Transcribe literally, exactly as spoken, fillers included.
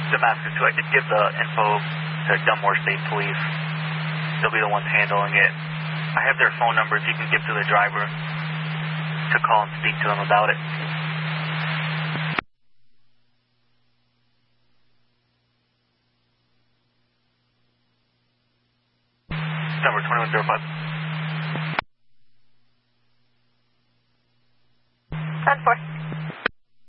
Damascus two. I did give the info to Dunmore State Police. They'll be the ones handling it. I have their phone numbers you can give to the driver to call and speak to them about it. Number twenty-one oh five. ten four.